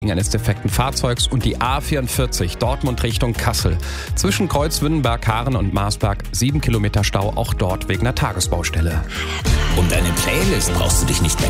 eines defekten Fahrzeugs und die A44 Dortmund Richtung Kassel. Zwischen Kreuz Wünnenberg, Haaren und Marsberg 7 Kilometer Stau, auch dort wegen einer Tagesbaustelle. Um deine Playlist brauchst du dich nicht mehr